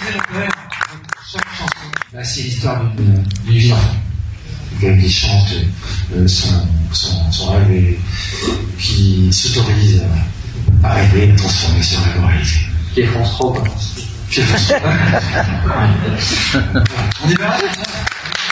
chaque chanson, bah, c'est l'histoire d'une vie d'enfant. Qui chante son rêve et qui s'autorise à rêver, à transformer ce rêve en réalité. Qui est France Trop. On y va.